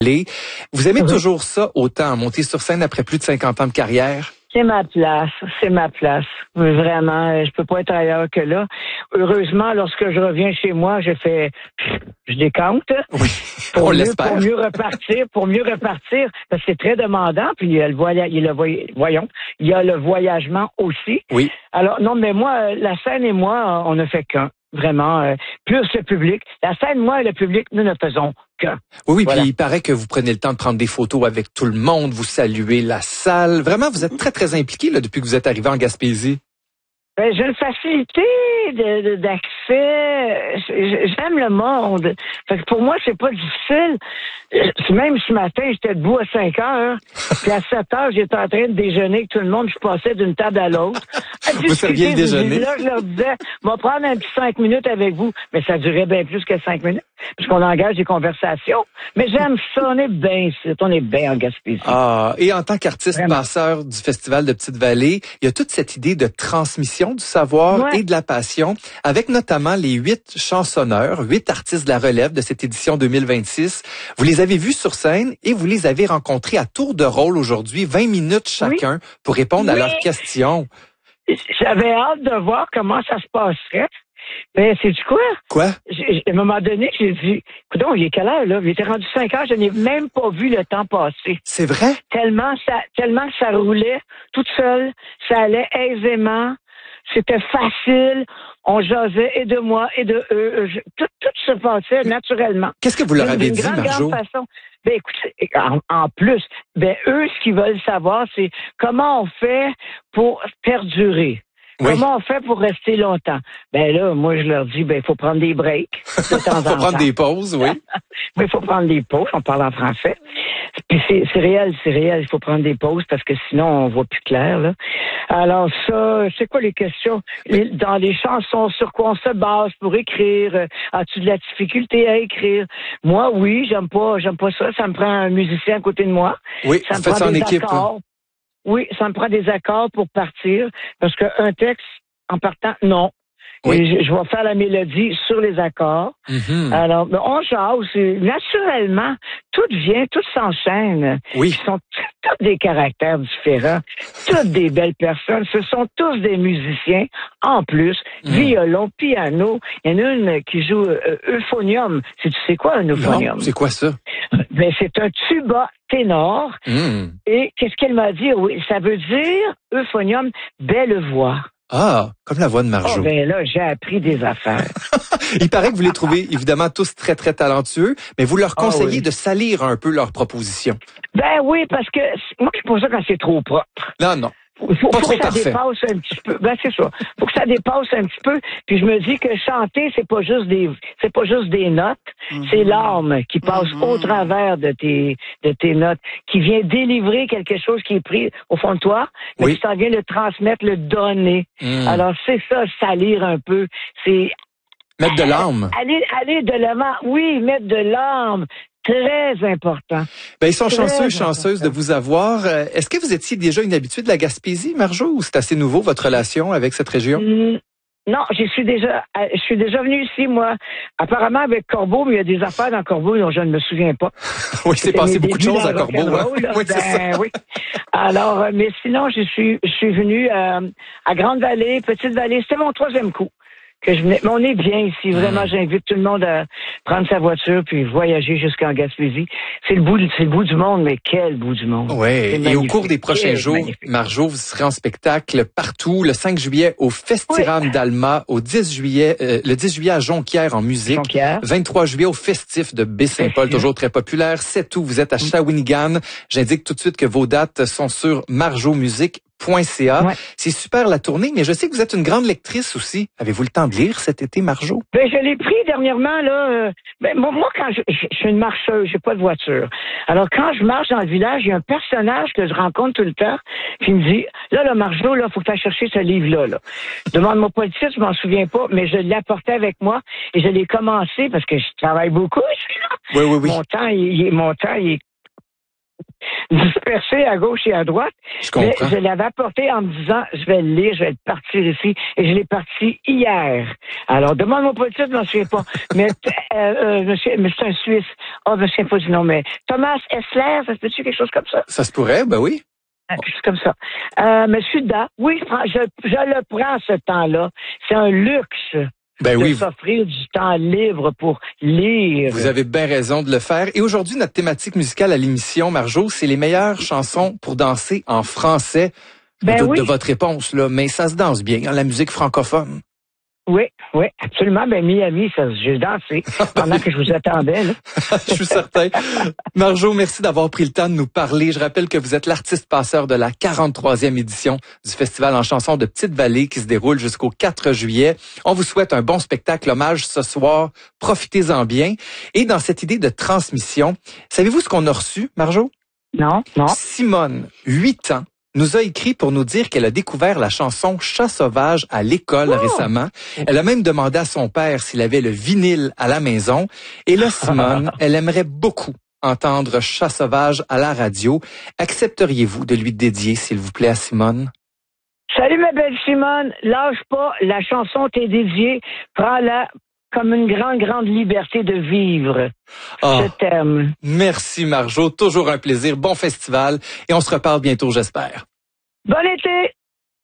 Vous aimez toujours ça autant, monter sur scène après plus de 50 ans de carrière? C'est ma place. Vraiment, je peux pas être ailleurs que là. Heureusement, lorsque je reviens chez moi, je décante. Oui, pour mieux repartir, parce que c'est très demandant, puis il y a le voyagement aussi. Oui. Alors, non, mais moi, la scène et moi, on ne fait qu'un. Vraiment, plus le public. La scène, moi et le public, nous ne faisons qu'un. Oui, voilà. Puis il paraît que vous prenez le temps de prendre des photos avec tout le monde, vous saluez la salle. Vraiment, vous êtes très, très impliqué là, depuis que vous êtes arrivé en Gaspésie. J'ai une facilité d'accès. J'aime le monde. Fait que pour moi, c'est pas difficile. Même ce matin, j'étais debout à 5 heures. Puis à 7 heures, j'étais en train de déjeuner avec tout le monde. Je passais d'une table à l'autre. Vous serviez le déjeuner? Là, je leur disais, on va prendre un petit 5 minutes avec vous. Mais ça durait bien plus que 5 minutes. Puisqu'on engage des conversations. Mais j'aime ça. On est bien ici. On est bien en Gaspésie. Ah, et en tant qu'artiste passeur du Festival de Petite-Vallée, il y a toute cette idée de transmission du savoir et de la passion, avec notamment les 8 chansonneurs, 8 artistes de la relève de cette édition 2026. Vous les avez vus sur scène et vous les avez rencontrés à tour de rôle aujourd'hui, 20 minutes chacun, pour répondre à leurs questions. J'avais hâte de voir comment ça se passerait. Mais c'est du quoi? Quoi? À un moment donné, j'ai dit, écoute, il est quelle heure, là? Il était rendu 5 heures, je n'ai même pas vu le temps passer. C'est vrai? Tellement que ça roulait toute seule, ça allait aisément, c'était facile, on jasait et de moi et de eux, tout se passait naturellement. Qu'est-ce que vous leur avez dit, Marjo? Grande façon. Ben écoute, en plus, eux, ce qu'ils veulent savoir, c'est comment on fait pour perdurer. Oui. Comment on fait pour rester longtemps? Ben là, moi, je leur dis, il faut prendre des breaks. De temps en temps. Faut prendre des pauses, oui. Mais il faut prendre des pauses, on parle en français. Puis c'est réel, il faut prendre des pauses parce que sinon, on voit plus clair, là. Alors ça, c'est quoi les questions? Dans les chansons, sur quoi on se base pour écrire? As-tu de la difficulté à écrire? Moi, oui, j'aime pas ça. Ça me prend un musicien à côté de moi. Oui, ça me faites prend ça en des équipe. accords. Oui, ça me prend des accords pour partir, parce qu'un texte, en partant, non. Oui. Et je vais faire la mélodie sur les accords. Mm-hmm. Alors, on jase, naturellement, tout s'enchaîne. Oui. Ils sont tous des caractères différents, toutes des belles personnes. Ce sont tous des musiciens, en plus, violon, piano. Il y en a une qui joue euphonium. Tu sais quoi, un euphonium? Non, c'est quoi ça? Ben, c'est un tuba ténor. Et qu'est-ce qu'elle m'a dit? Oui, ça veut dire, euphonium, belle voix. Ah, comme la voix de Marjo. Oh, ben là, j'ai appris des affaires. Il paraît que vous les trouvez évidemment tous très, très talentueux, mais vous leur conseillez de salir un peu leurs propositions. Ben oui, parce que moi, je suis pas ça quand c'est trop propre. Non. Faut trop que ça parfait. dépasse un petit peu. Ben c'est ça. Faut que ça dépasse un petit peu. Puis je me dis que chanter, c'est pas juste des notes. C'est l'âme qui passe au travers de tes notes, qui vient délivrer quelque chose qui est pris au fond de toi, mais qui s'en vient le transmettre, le donner. Alors c'est ça, salir un peu. C'est mettre de l'âme. Aller de l'avant. Oui, mettre de l'âme. Très important. Ben, ils sont chanceuses de vous avoir. Est-ce que vous étiez déjà une habituée de la Gaspésie, Marjo, ou c'est assez nouveau, votre relation avec cette région? Non, je suis déjà venue ici, moi. Apparemment avec Corbeau, mais il y a des affaires dans Corbeau dont je ne me souviens pas. Oui, c'est passé beaucoup de choses à Corbeau. Oui, c'est ça. Oui. Alors, mais sinon, je suis venue à Grande-Vallée, Petite-Vallée. C'était mon 3e coup que je venais. Mais on est bien ici. Vraiment, j'invite tout le monde à prendre sa voiture puis voyager jusqu'en Gaspésie. C'est le bout du monde, mais quel bout du monde. Oui. Et au cours des prochains jours, Marjo, vous serez en spectacle partout. Le 5 juillet au Festiram d'Alma, le 10 juillet à Jonquière en musique. 23 juillet au Festif de Baie-Saint-Paul, toujours très populaire. 7 août, vous êtes à Shawinigan. J'indique tout de suite que vos dates sont sur marjomusique.ca. C'est super la tournée, mais je sais que vous êtes une grande lectrice aussi. Avez-vous le temps de lire cet été, Marjo? Ben, je l'ai pris dernièrement, là. Moi, quand je suis une marcheuse, j'ai pas de voiture. Alors, quand je marche dans le village, il y a un personnage que je rencontre tout le temps qui me dit, là, Marjo, là, faut que tu ailles chercher ce livre-là, là. Demande-moi pas le titre, je m'en souviens pas, mais je l'ai apporté avec moi et je l'ai commencé parce que je travaille beaucoup ici, là. Oui. Mon temps, il est dispersé à gauche et à droite. Je comprends. Mais je l'avais apporté en me disant, je vais le lire, je vais le partir ici. Et je l'ai parti hier. Alors, demande-moi pas le titre, je m'en souviens pas. Mais c'est un Suisse. Je me souviens pas du nom, mais Thomas Essler, ça se peut-tu quelque chose comme ça? Ça se pourrait, ben oui. C'est comme ça. Mais je suis dedans. Oui, je le prends ce temps-là. C'est un luxe. Ben oui. S'offrir du temps libre pour lire. Vous avez bien raison de le faire. Et aujourd'hui, notre thématique musicale à l'émission, Marjo, c'est les meilleures chansons pour danser en français. Ben Je doute oui. de votre réponse, là, mais ça se danse bien, hein, la musique francophone. Oui, absolument. Ben Miami, j'ai dansé pendant que je vous attendais. Là. Je suis certain. Marjo, merci d'avoir pris le temps de nous parler. Je rappelle que vous êtes l'artiste passeur de la 43e édition du Festival en chansons de Petite-Vallée qui se déroule jusqu'au 4 juillet. On vous souhaite un bon spectacle hommage ce soir. Profitez-en bien. Et dans cette idée de transmission, savez-vous ce qu'on a reçu, Marjo? Non. Simone, 8 ans, nous a écrit pour nous dire qu'elle a découvert la chanson Chat sauvage à l'école récemment. Elle a même demandé à son père s'il avait le vinyle à la maison. Et là, Simone, elle aimerait beaucoup entendre Chat sauvage à la radio. Accepteriez-vous de lui dédier, s'il vous plaît, à Simone? Salut ma belle Simone, lâche pas, la chanson t'est dédiée, prends-la comme une grande liberté de vivre. Je t'aime. Merci Marjo, toujours un plaisir, bon festival et on se reparle bientôt, j'espère. Bon été!